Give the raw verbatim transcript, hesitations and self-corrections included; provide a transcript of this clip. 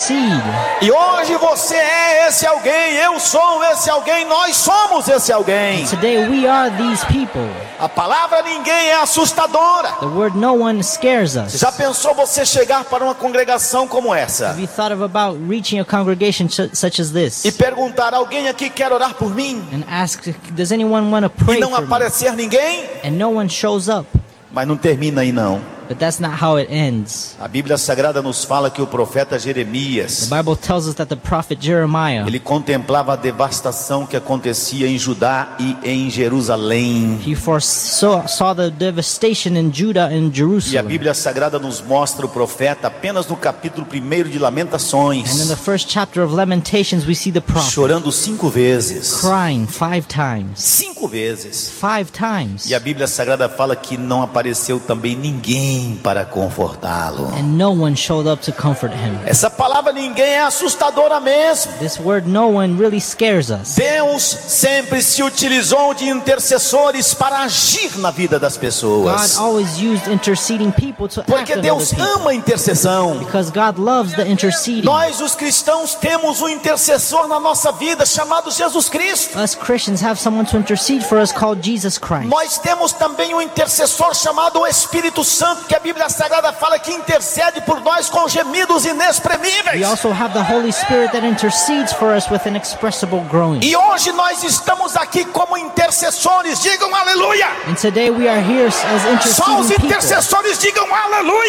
intercede. E hoje você é esse alguém, eu sou esse alguém, nós somos esse alguém. Today we are these people. A palavra ninguém é assustadora. The word no one scares us. Já pensou você chegar para uma congregação como essa Have you thought of about reaching a congregation ch- such as this e perguntar, alguém aqui quer orar por mim? and ask, does anyone want to E pray não for me? aparecer ninguém? And no one shows up. Mas não termina aí não. But that's not how it ends. A Bíblia Sagrada nos fala que o profeta The Jeremias, Bible tells us that the prophet Jeremiah, ele contemplava a devastação que acontecia em Judá e em Jerusalém. he foresaw saw the devastation in Judah and E a Jerusalem. Bíblia Sagrada nos mostra o profeta apenas no capítulo primeiro de And in Lamentações, the first chapter of Lamentations, we see the prophet chorando cinco vezes. crying five times. Cinco vezes. Five times. E a Bíblia Sagrada fala que não apareceu também ninguém para confortá-lo. And no one showed up to comfort him. Essa palavra ninguém é assustadora mesmo. This word no one really scares us. Deus sempre se utilizou de intercessores para agir na vida das God pessoas. always used interceding people to act Porque on other Deus people. ama a intercessão. Because God loves the interceding. Nós, os cristãos, temos um intercessor na nossa vida chamado Jesus Cristo. Us Christians have someone to intercede for us called Jesus Christ. Nós temos também um intercessor chamado o Espírito Santo, que a Bíblia Sagrada fala que intercede por nós com gemidos We inexprimíveis. also have the Holy Spirit that intercedes for us with inexpressible groaning. E hoje nós estamos aqui como intercessores, digam aleluia. And today we are here as Só os interceding people. intercessores digam aleluia.